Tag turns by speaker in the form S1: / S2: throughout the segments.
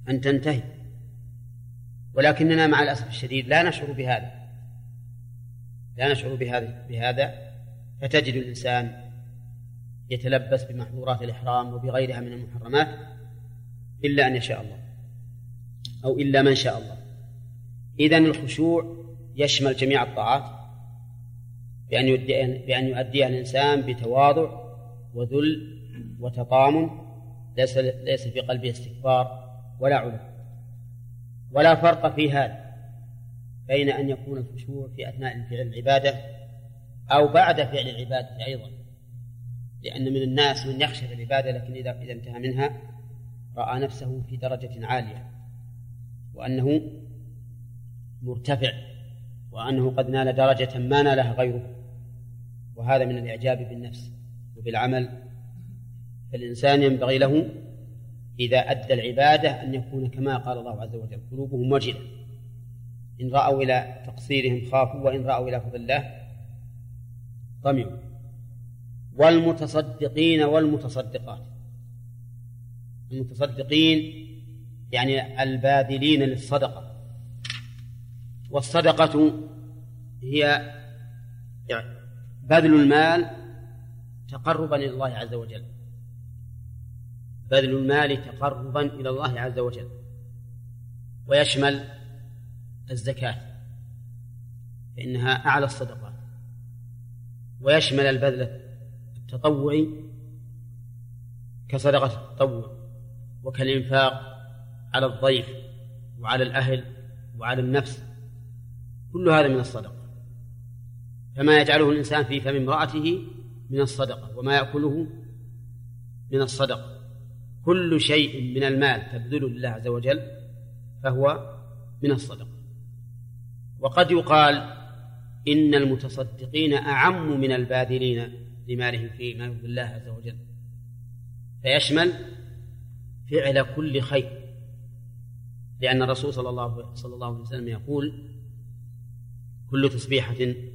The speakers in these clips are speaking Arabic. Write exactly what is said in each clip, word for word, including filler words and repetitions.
S1: أن تنتهي، ولكننا مع الأسف الشديد لا نشعر بهذا لا نشعر بهذا بهذا فتجد الإنسان يتلبس بمحظورات الإحرام وبغيرها من المحرمات إلا أن يشاء الله أو إلا من شاء الله. إذن الخشوع يشمل جميع الطاعات بأن يؤدي بأن يؤديها الإنسان بتواضع وذل وتطامن، ليس ليس في قلبه استكبار ولا علو. ولا فرق في هذا بين أن يكون الخشوع في أثناء فعل العبادة أو بعد فعل العبادة أيضا، لأن من الناس من يخشى العبادة لكن إذا إذا انتهى منها رأى نفسه في درجة عالية وأنه مرتفع وأنه قد نال درجة ما نالها غيره، وهذا من الإعجاب بالنفس وبالعمل. فالإنسان ينبغي له إذا أدى العبادة أن يكون كما قال الله عز وجل: قلوبهم وجلة، إن رأوا إلى تقصيرهم خافوا وإن رأوا إلى فضل الله طمعوا. والمتصدقين والمتصدقات، المتصدقين يعني الباذلين للصدقة، والصدقة هي بذل المال تقربا إلى الله عز وجل، بذل المال تقربا إلى الله عز وجل، ويشمل الزكاة فإنها أعلى الصدقات، ويشمل البذل التطوعي كصدقة التطوع وكالإنفاق على الضيف وعلى الأهل وعلى النفس، كل هذا من الصدقة. فما يجعله الإنسان في فم امرأته من الصدقة، وما يأكله من الصدقة، كل شيء من المال تبذله لله عز وجل فهو من الصدقة. وقد يقال إن المتصدقين أعم من الباذلين لمالهم فيما يرضي الله عز وجل، فيشمل فعل كل خير، لأن الرسول صلى الله صلى الله عليه وسلم يقول: كل تسبيحة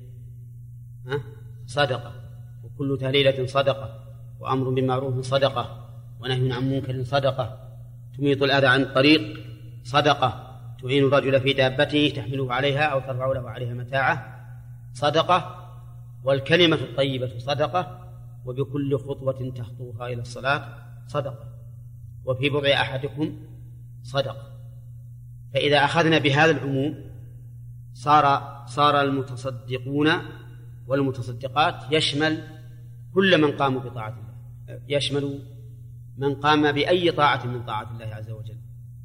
S1: صدقة، وكل تهليلة صدقة، وأمر بالمعروف صدقة، ونهي عن منكر صدقة، تميط الأذى عن الطريق صدقة، تعين الرجل في دابته تحمله عليها أو ترفع له عليها متاعه صدقة، والكلمة الطيبة صدقة، وبكل خطوة تخطوها إلى الصلاة صدقة، وفي بضع أحدكم صدقة. فإذا أخذنا بهذا العموم صار صار المتصدقون والمتصدقات يشمل كل من قاموا بطاعة الله، يشمل من قام بأي طاعة من طاعة الله عز وجل.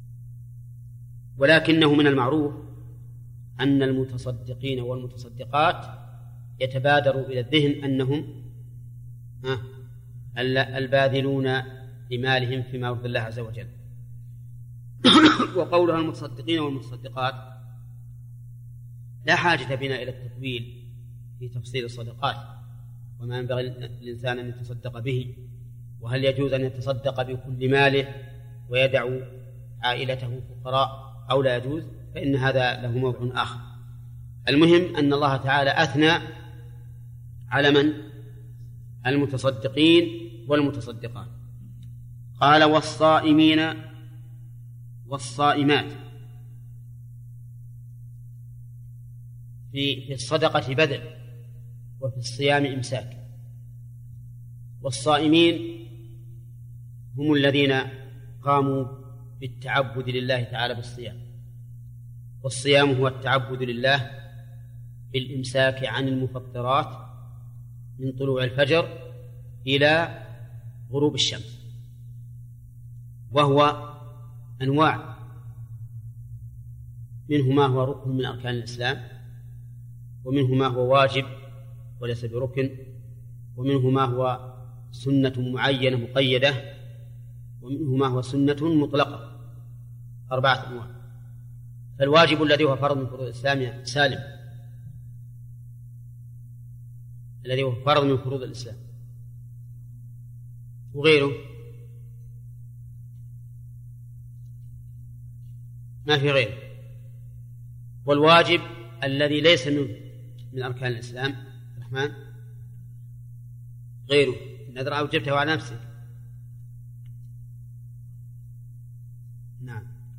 S1: ولكنه من المعروف أن المتصدقين والمتصدقات يتبادر إلى الذهن أنهم الباذلون لمالهم فيما يرضي الله عز وجل. وقولها المتصدقين والمتصدقات لا حاجة بنا إلى التطويل في تفصيل الصدقات، وما ينبغي للإنسان أن يتصدق به، وهل يجوز أن يتصدق بكل ماله ويدع عائلته فقراء أو لا يجوز، فإن هذا له موضوع آخر. المهم أن الله تعالى أثنى على من؟ المتصدقين والمتصدقات. قال: والصائمين والصائمات. في الصدقة بذل، وفي الصيام إمساك. والصائمين هم الذين قاموا بالتعبد لله تعالى بالصيام، والصيام هو التعبد لله بالإمساك عن المفطرات من طلوع الفجر إلى غروب الشمس، وهو أنواع، منه ما هو ركن من أركان الإسلام، ومنه ما هو واجب وليس بركن، ومنه ما هو سنة معينة مقيدة، ومنه ما هو سنة مطلقة، أربعة أنواع. فالواجب الذي هو فرض من فروض الإسلام سالم، الذي هو فرض من فروض الإسلام، وغيره ما في غيره. والواجب الذي ليس من من أركان الإسلام الرحمن غيره، النذر أوجبته على نفسك